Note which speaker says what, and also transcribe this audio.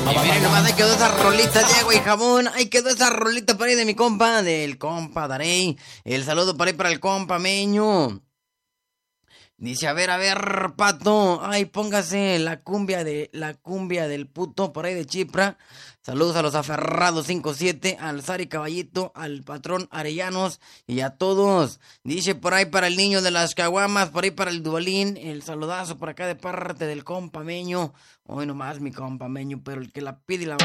Speaker 1: Y miren nomás, ahí quedó esa rolita de agua y jabón. Ahí quedó esa rolita para ahí de mi compa, del compa Darey. El saludo para ahí para el compa Meño. Dice, a ver, Pato. Ay, póngase la cumbia del puto por ahí de Chipra. Saludos a los aferrados 57, al Sari Caballito, al patrón Arellanos y a todos. Dice por ahí para el niño de las caguamas, por ahí para el Dubalín. El saludazo por acá de parte del compa Meño. Hoy nomás mi compa Meño, pero el que la pide y la